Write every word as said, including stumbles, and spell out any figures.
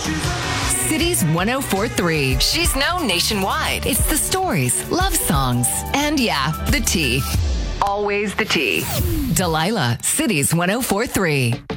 Cities one oh four point three. She's known nationwide. It's the stories, love songs, and yeah, the tea. Always the tea. Delilah, Cities one oh four point three.